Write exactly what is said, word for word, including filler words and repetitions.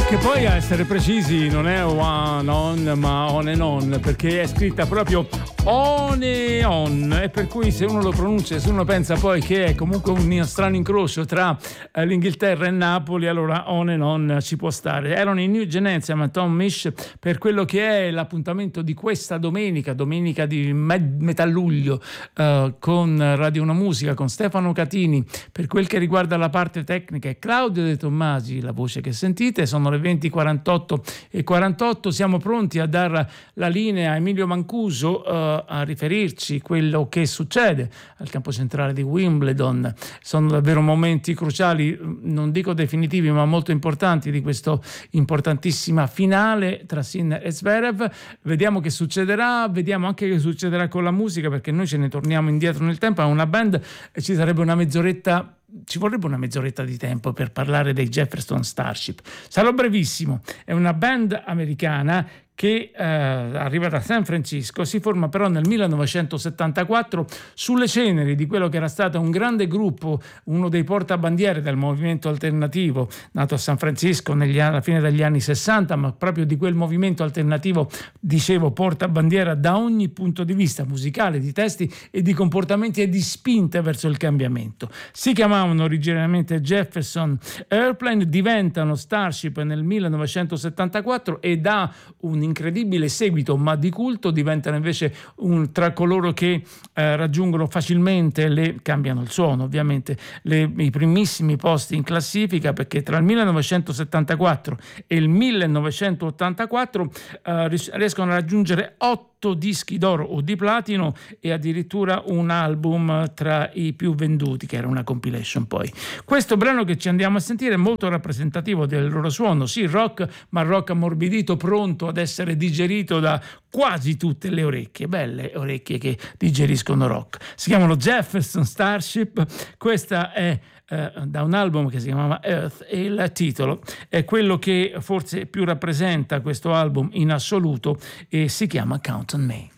Che poi, a essere precisi, non è one on ma on and on, perché è scritta proprio on e on, e per cui se uno lo pronuncia, se uno pensa poi che è comunque un strano incrocio tra eh, l'Inghilterra e Napoli, allora on and on ci può stare. Erano i New Genetics ma Tom Misch per quello che è l'appuntamento di questa domenica, domenica di me- metà luglio, eh, con Radio Una Musica, con Stefano Catini per quel che riguarda la parte tecnica e Claudio De Tommasi, la voce che sentite. Sono le venti e quarantotto e quarantotto, siamo pronti a dar la linea a Emilio Mancuso uh, a riferirci quello che succede al campo centrale di Wimbledon. Sono davvero momenti cruciali, non dico definitivi, ma molto importanti di questa importantissima finale tra Sinner e Zverev. Vediamo che succederà, vediamo anche che succederà con la musica, perché noi ce ne torniamo indietro nel tempo a una band e ci sarebbe una mezz'oretta. Ci vorrebbe una mezz'oretta di tempo per parlare dei Jefferson Starship. Sarò brevissimo. È una band americana che eh, arriva da San Francisco, si forma però nel millenovecentosettantaquattro sulle ceneri di quello che era stato un grande gruppo, uno dei portabandiere del movimento alternativo nato a San Francisco negli, alla fine degli anni sessanta, ma proprio di quel movimento alternativo, dicevo, portabandiera da ogni punto di vista, musicale, di testi e di comportamenti e di spinte verso il cambiamento. Si chiamavano originariamente Jefferson Airplane, diventano Starship nel millenovecentosettantaquattro e da un incredibile seguito, ma di culto, diventano invece un, tra coloro che eh, raggiungono facilmente, le cambiano il suono ovviamente, le, i primissimi posti in classifica, perché tra il millenovecentosettantaquattro e il millenovecentottantaquattro eh, riescono a raggiungere otto dischi d'oro o di platino e addirittura un album tra i più venduti, che era una compilation. Poi questo brano che ci andiamo a sentire è molto rappresentativo del loro suono, sì, rock, ma rock ammorbidito, pronto ad essere digerito da quasi tutte le orecchie, belle orecchie che digeriscono rock. Si chiamano Jefferson Starship. Questa è eh, da un album che si chiamava Earth e il titolo è quello che forse più rappresenta questo album in assoluto e si chiama Count on Me.